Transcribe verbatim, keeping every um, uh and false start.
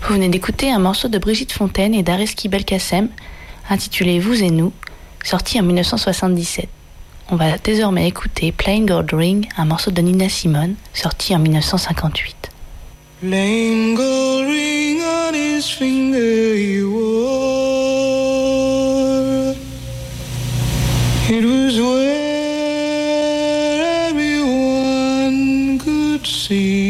Vous venez d'écouter un morceau de Brigitte Fontaine et d'Areski Belkacem, intitulé Vous et nous, sorti en dix-neuf cent soixante-dix-sept. On va désormais écouter Plain Gold Ring, un morceau de Nina Simone, sorti en dix-neuf cent cinquante-huit. Plain gold ring on his finger he wore. It was where everyone could see